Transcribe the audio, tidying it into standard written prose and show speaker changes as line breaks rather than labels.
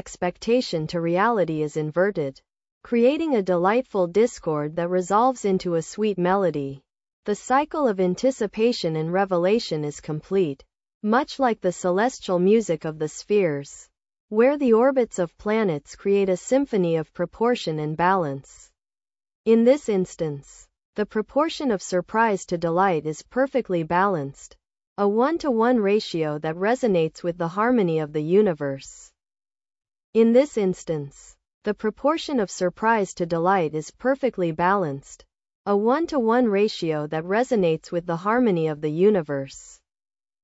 expectation to reality is inverted, creating a delightful discord that resolves into a sweet melody. The cycle of anticipation and revelation is complete, much like the celestial music of the spheres, where the orbits of planets create a symphony of proportion and balance. In this instance, the proportion of surprise to delight is perfectly balanced, a 1-to-1 ratio that resonates with the harmony of the universe. In this instance, the proportion of surprise to delight is perfectly balanced, a 1-to-1 ratio that resonates with the harmony of the universe.